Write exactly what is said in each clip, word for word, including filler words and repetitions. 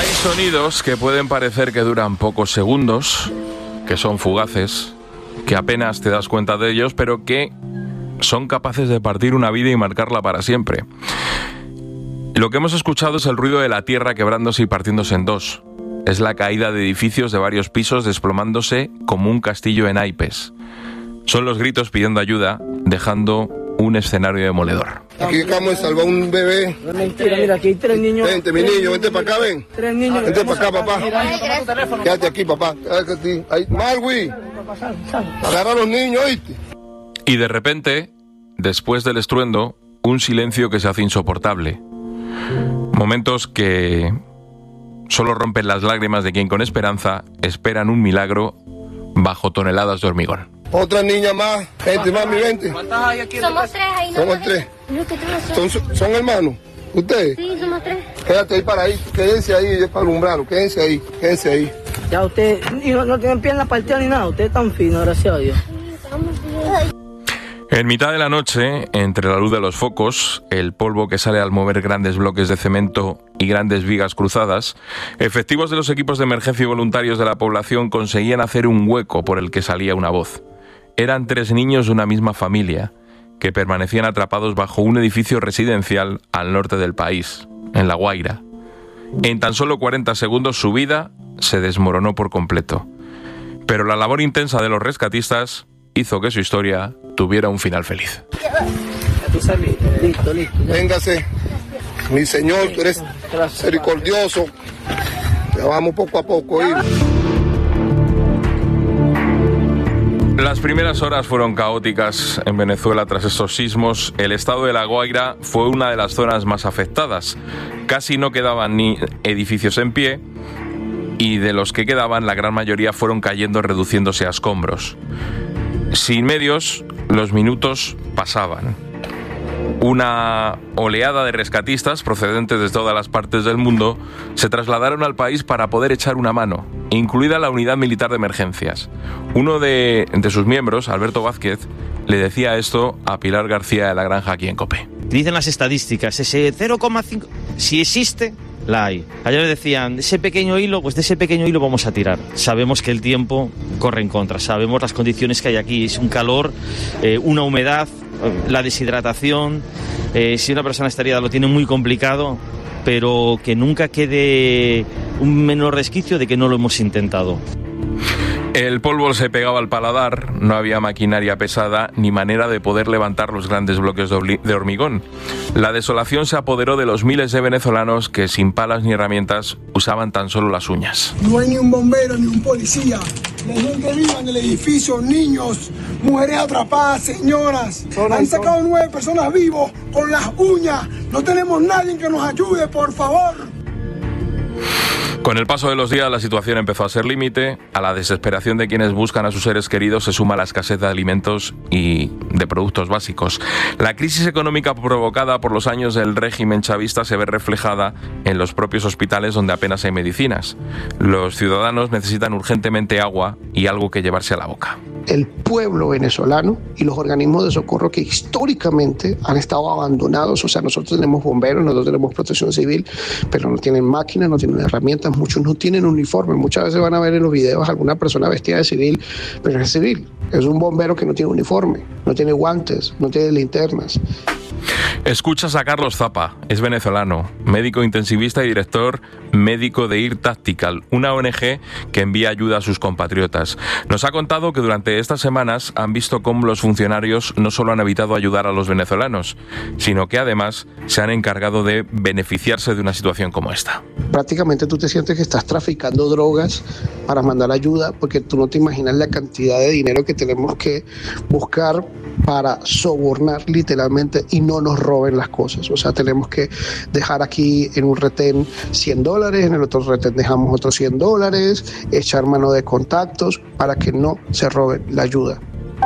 Hay sonidos que pueden parecer que duran pocos segundos, que son fugaces, que apenas te das cuenta de ellos, pero que son capaces de partir una vida y marcarla para siempre. Lo que hemos escuchado es el ruido de la tierra quebrándose y partiéndose en dos. Es la caída de edificios de varios pisos desplomándose como un castillo en naipes. Son los gritos pidiendo ayuda, dejando un escenario demoledor. Aquí acabamos de salvar un bebé. No es mentira, mira, aquí hay tres niños. Vente, mi niño, vente para acá, ven. Tres niños. Vente para acá, papá. Quédate aquí, papá. Quédate aquí. Ahí, Marwi, agarra a los niños, ¿oíste? Y de repente, después del estruendo, un silencio que se hace insoportable. Momentos que solo rompen las lágrimas de quien con esperanza esperan un milagro bajo toneladas de hormigón. Otra niña más. Vente, mami, vente. ¿Cuántas hay aquí? Somos tres ahí. Somos tres. ¿Son, son hermanos? ¿Ustedes? Sí, somos tres. Quédate ahí para ahí. Quédense ahí, es para alumbrarlo. Quédense ahí, quédense ahí. Ya usted, y no, no tienen piernas partidas ni nada. Usted es tan fino, gracias a Dios. En mitad de la noche, entre la luz de los focos, el polvo que sale al mover grandes bloques de cemento y grandes vigas cruzadas, efectivos de los equipos de emergencia y voluntarios de la población conseguían hacer un hueco por el que salía una voz. Eran tres niños de una misma familia, que permanecían atrapados bajo un edificio residencial al norte del país, en La Guaira. En tan solo cuarenta segundos su vida se desmoronó por completo. Pero la labor intensa de los rescatistas hizo que su historia tuviera un final feliz. Listo, listo. Véngase. Mi señor, tú eres misericordioso. Ya vamos poco a poco, ¿eh? Las primeras horas fueron caóticas en Venezuela tras estos sismos. El estado de La Guaira fue una de las zonas más afectadas. Casi no quedaban ni edificios en pie y de los que quedaban la gran mayoría fueron cayendo, reduciéndose a escombros. Sin medios, los minutos pasaban. Una oleada de rescatistas procedentes de todas las partes del mundo se trasladaron al país para poder echar una mano, incluida la unidad militar de emergencias. Uno de, de sus miembros, Alberto Vázquez, le decía esto a Pilar García de la Granja aquí en COPE. Dicen las estadísticas, ese cero coma cinco, si existe, la hay. Ayer me decían, ese pequeño hilo, pues de ese pequeño hilo vamos a tirar. Sabemos que el tiempo corre en contra, sabemos las condiciones que hay aquí, es un calor, eh, una humedad, la deshidratación, eh, si una persona estaría lo tiene muy complicado, pero que nunca quede un menor resquicio de que no lo hemos intentado. El polvo se pegaba al paladar, no había maquinaria pesada ni manera de poder levantar los grandes bloques de hormigón. La desolación se apoderó de los miles de venezolanos que sin palas ni herramientas usaban tan solo las uñas. No hay ni un bombero ni un policía. La gente viva en el edificio, niños, mujeres atrapadas, señoras. Han sacado nueve personas vivos con las uñas. No tenemos nadie que nos ayude, por favor. Con el paso de los días la situación empezó a ser límite. A la desesperación de quienes buscan a sus seres queridos se suma la escasez de alimentos y de productos básicos. La crisis económica provocada por los años del régimen chavista se ve reflejada en los propios hospitales donde apenas hay medicinas. Los ciudadanos necesitan urgentemente agua y algo que llevarse a la boca. El pueblo venezolano y los organismos de socorro que históricamente han estado abandonados, o sea, nosotros tenemos bomberos, nosotros tenemos protección civil, pero no tienen máquinas, no tienen herramientas, muchos no tienen uniforme, muchas veces van a ver en los videos alguna persona vestida de civil, pero no es civil, es un bombero que no tiene uniforme, no tiene guantes, no tiene linternas. Escuchas a Carlos Zapa, es venezolano, médico intensivista y director médico de I R Tactical, una O N Ge que envía ayuda a sus compatriotas. Nos ha contado que durante estas semanas han visto cómo los funcionarios no solo han evitado ayudar a los venezolanos, sino que además se han encargado de beneficiarse de una situación como esta. Prácticamente tú te sientes que estás traficando drogas para mandar ayuda, porque tú no te imaginas la cantidad de dinero que tenemos que buscar para sobornar literalmente y no nos roben las cosas. O sea, tenemos que dejar aquí en un retén cien dólares, en el otro retén dejamos otros cien dólares, echar mano de contactos para que no se roben la ayuda.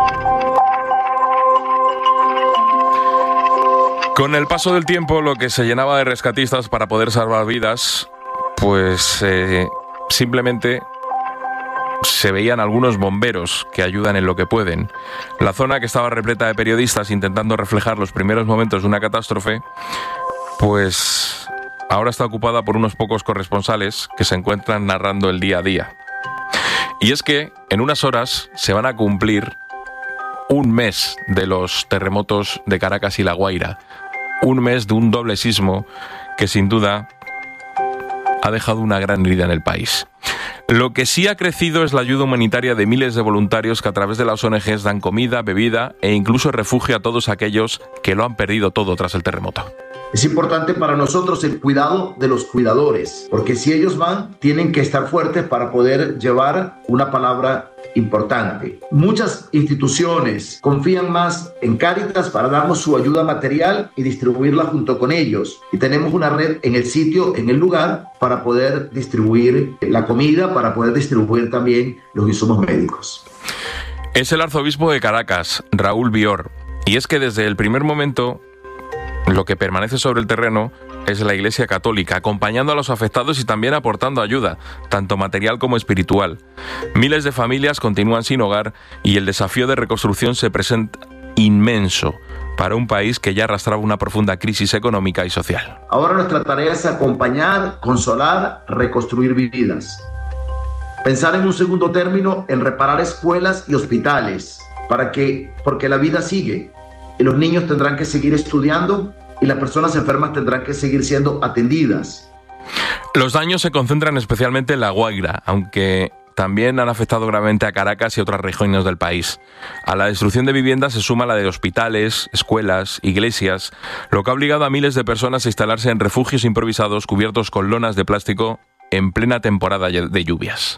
Con el paso del tiempo, lo que se llenaba de rescatistas para poder salvar vidas, pues eh, simplemente se veían algunos bomberos que ayudan en lo que pueden. La zona, que estaba repleta de periodistas intentando reflejar los primeros momentos de una catástrofe, pues ahora está ocupada por unos pocos corresponsales que se encuentran narrando el día a día. Y es que en unas horas se van a cumplir un mes de los terremotos de Caracas y La Guaira, un mes de un doble sismo que sin duda ha dejado una gran herida en el país. Lo que sí ha crecido es la ayuda humanitaria de miles de voluntarios que a través de las O N Ges dan comida, bebida e incluso refugio a todos aquellos que lo han perdido todo tras el terremoto. Es importante para nosotros el cuidado de los cuidadores, porque si ellos van, tienen que estar fuertes para poder llevar una palabra importante. Muchas instituciones confían más en Cáritas para darnos su ayuda material y distribuirla junto con ellos. Y tenemos una red en el sitio, en el lugar, para poder distribuir la comida, para poder distribuir también los insumos médicos. Es el arzobispo de Caracas, Raúl Bior, y es que desde el primer momento lo que permanece sobre el terreno es la Iglesia Católica, acompañando a los afectados y también aportando ayuda, tanto material como espiritual. Miles de familias continúan sin hogar y el desafío de reconstrucción se presenta inmenso para un país que ya arrastraba una profunda crisis económica y social. Ahora nuestra tarea es acompañar, consolar, reconstruir vidas. Pensar en un segundo término en reparar escuelas y hospitales, para que, porque la vida sigue. Y los niños tendrán que seguir estudiando y las personas enfermas tendrán que seguir siendo atendidas. Los daños se concentran especialmente en La Guaira, aunque también han afectado gravemente a Caracas y otras regiones del país. A la destrucción de viviendas se suma la de hospitales, escuelas, iglesias, lo que ha obligado a miles de personas a instalarse en refugios improvisados cubiertos con lonas de plástico en plena temporada de lluvias.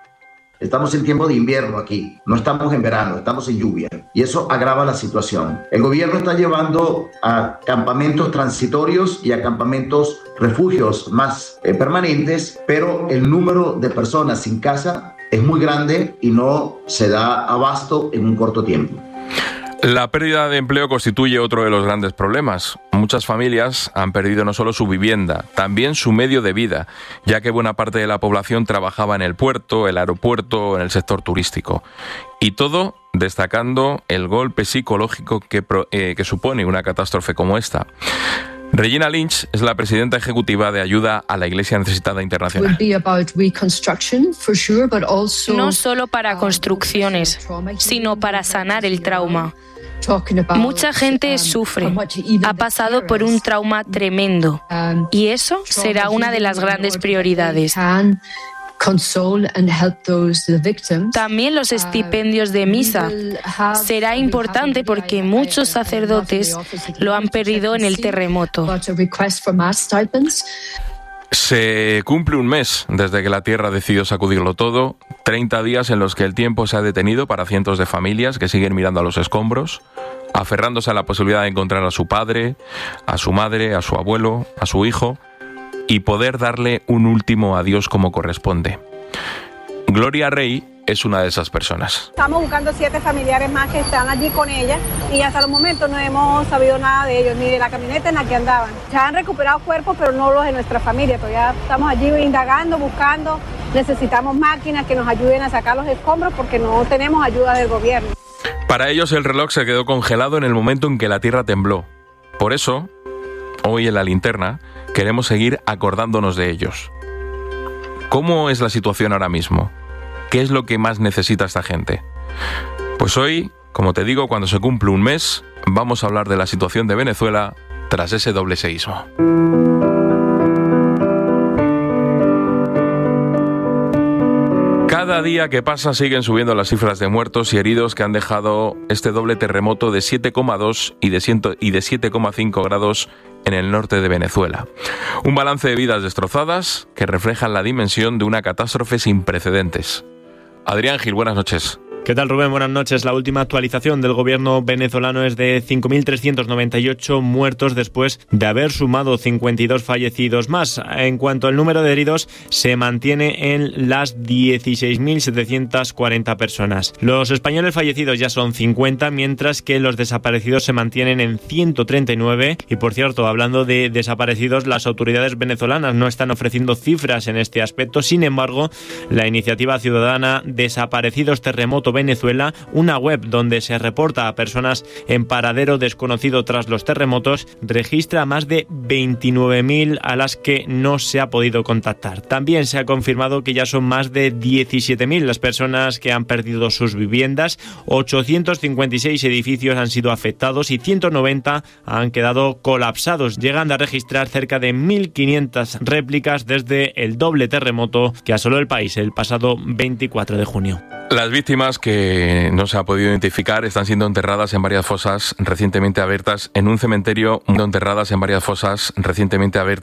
Estamos en tiempo de invierno aquí, no estamos en verano, estamos en lluvia y eso agrava la situación. El gobierno está llevando a campamentos transitorios y a campamentos refugios más eh, permanentes, pero el número de personas sin casa es muy grande y no se da abasto en un corto tiempo. La pérdida de empleo constituye otro de los grandes problemas. Muchas familias han perdido no solo su vivienda, también su medio de vida, ya que buena parte de la población trabajaba en el puerto, el aeropuerto o en el sector turístico. Y todo destacando el golpe psicológico que, eh, que supone una catástrofe como esta. Regina Lynch es la presidenta ejecutiva de Ayuda a la Iglesia Necesitada Internacional. No solo para construcciones, sino para sanar el trauma. Mucha gente sufre, ha pasado por un trauma tremendo y eso será una de las grandes prioridades. También los estipendios de misa. Será importante porque muchos sacerdotes lo han perdido en el terremoto. Se cumple un mes desde que la tierra decidió sacudirlo todo, treinta días en los que el tiempo se ha detenido para cientos de familias que siguen mirando a los escombros, aferrándose a la posibilidad de encontrar a su padre, a su madre, a su abuelo, a su hijo, y poder darle un último adiós como corresponde. Gloria Rey es una de esas personas. Estamos buscando siete familiares más que están allí con ella y hasta el momento no hemos sabido nada de ellos, ni de la camioneta en la que andaban. Se han recuperado cuerpos, pero no los de nuestra familia. Todavía estamos allí indagando, buscando. Necesitamos máquinas que nos ayuden a sacar los escombros porque no tenemos ayuda del gobierno. Para ellos el reloj se quedó congelado en el momento en que la tierra tembló. Por eso, hoy en La Linterna, queremos seguir acordándonos de ellos. ¿Cómo es la situación ahora mismo? ¿Qué es lo que más necesita esta gente? Pues hoy, como te digo, cuando se cumple un mes, vamos a hablar de la situación de Venezuela tras ese doble seísmo. Cada día que pasa siguen subiendo las cifras de muertos y heridos que han dejado este doble terremoto de siete coma dos y de siete coma cinco grados en el norte de Venezuela. Un balance de vidas destrozadas que reflejan la dimensión de una catástrofe sin precedentes. Adrián Gil, buenas noches. ¿Qué tal, Rubén? Buenas noches. La última actualización del gobierno venezolano es de cinco mil trescientos noventa y ocho muertos después de haber sumado cincuenta y dos fallecidos más. En cuanto al número de heridos, se mantiene en las dieciséis mil setecientas cuarenta personas. Los españoles fallecidos ya son cincuenta, mientras que los desaparecidos se mantienen en ciento treinta y nueve. Y, por cierto, hablando de desaparecidos, las autoridades venezolanas no están ofreciendo cifras en este aspecto. Sin embargo, la iniciativa ciudadana Desaparecidos Terremoto Venezuela, una web donde se reporta a personas en paradero desconocido tras los terremotos, registra más de veintinueve mil a las que no se ha podido contactar. También se ha confirmado que ya son más de diecisiete mil las personas que han perdido sus viviendas, ochocientos cincuenta y seis edificios han sido afectados y ciento noventa han quedado colapsados, llegando a registrar cerca de mil quinientas réplicas desde el doble terremoto que asoló el país el pasado veinticuatro de junio. Las víctimas que no se ha podido identificar están siendo enterradas en varias fosas recientemente abiertas en un cementerio, enterradas en varias fosas recientemente abiertas